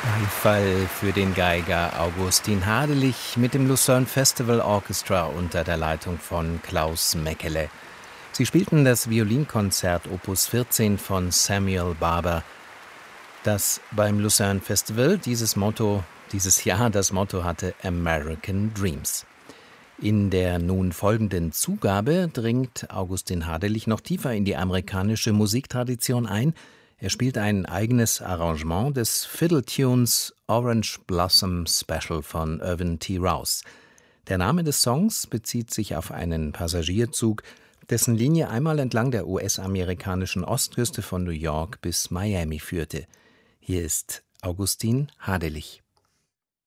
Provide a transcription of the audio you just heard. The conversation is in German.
Beifall für den Geiger Augustin Hadelich mit dem Lucerne Festival Orchestra unter der Leitung von Klaus Meckele. Sie spielten das Violinkonzert Opus 14 von Samuel Barber, das beim Lucerne Festival dieses Jahr das Motto hatte American Dreams. In der nun folgenden Zugabe dringt Augustin Hadelich noch tiefer in die amerikanische Musiktradition ein. Er spielt ein eigenes Arrangement des Fiddle-Tunes Orange Blossom Special von Irvin T. Rouse. Der Name des Songs bezieht sich auf einen Passagierzug, dessen Linie einmal entlang der US-amerikanischen Ostküste von New York bis Miami führte. Hier ist Augustin Hadelich.